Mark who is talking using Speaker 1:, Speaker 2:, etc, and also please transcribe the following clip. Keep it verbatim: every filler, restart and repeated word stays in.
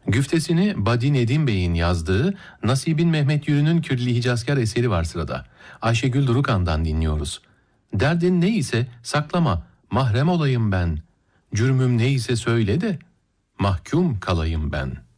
Speaker 1: Güftesini Badi Nedim Bey'in yazdığı Nasibin Mehmet Yürü'nün Külli Hicazkar eseri var sırada. Ayşegül Durukan'dan dinliyoruz. Derdin ne ise saklama, mahrem olayım ben. Cürmüm ne ise söyle de mahkum kalayım ben.''